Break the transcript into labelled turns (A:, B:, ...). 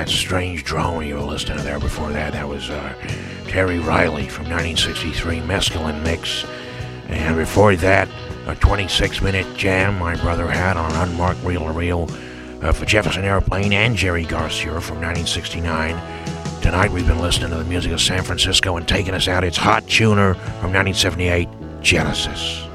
A: That Strange Drone you were listening to there before that. That was Terry Riley from 1963, Mescaline Mix. And before that, a 26-minute jam my brother had on Unmarked Reel-to-Reel for Jefferson Airplane and Jerry Garcia from 1969. Tonight we've been listening to the music of San Francisco, and taking us out, it's Hot Tuner from 1978, Genesis.